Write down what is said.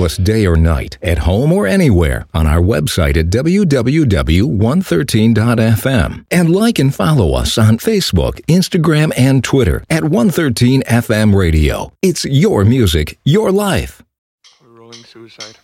to us day or night, at home or anywhere, on our website at www.113.fm. And like and follow us on Facebook, Instagram, and Twitter at 113 FM Radio. It's your music, your life. Rolling Suicide.